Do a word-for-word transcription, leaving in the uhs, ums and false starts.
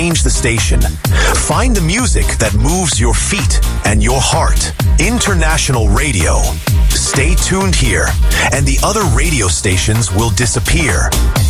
Change the station. Find the music that moves your feet and your heart. International Radio. Stay tuned here, and the other radio stations will disappear.